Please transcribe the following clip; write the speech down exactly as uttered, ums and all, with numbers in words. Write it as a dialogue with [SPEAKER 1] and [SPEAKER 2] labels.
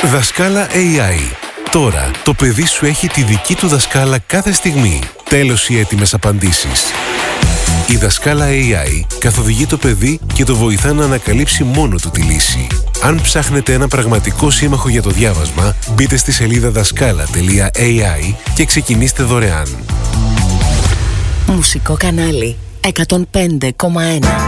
[SPEAKER 1] Δασκάλα έι άι. Τώρα το παιδί σου έχει τη δική του δασκάλα κάθε στιγμή. Τέλος οι έτοιμες απαντήσεις. Η Δασκάλα έι άι καθοδηγεί το παιδί και το βοηθά να ανακαλύψει μόνο του τη λύση. Αν ψάχνετε ένα πραγματικό σύμμαχο για το διάβασμα, μπείτε στη σελίδα δασκάλα τελεία έι άι και ξεκινήστε δωρεάν.
[SPEAKER 2] Μουσικό κανάλι εκατόν πέντε κόμμα ένα.